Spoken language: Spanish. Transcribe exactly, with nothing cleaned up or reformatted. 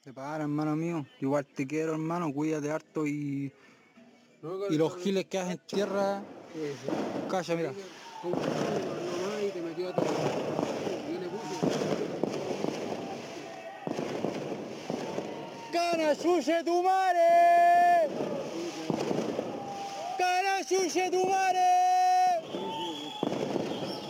De para, hermano mío. Igual te quiero, hermano. Cuídate harto y, No, y los cabrón, giles que hacen cacha. tierra. Sí, sí. Calla, Ahí mira. me confundió nomás y te metió a todo. Yo le puse. ¡Cana suye tu mare! ¡Cana suye tu mare!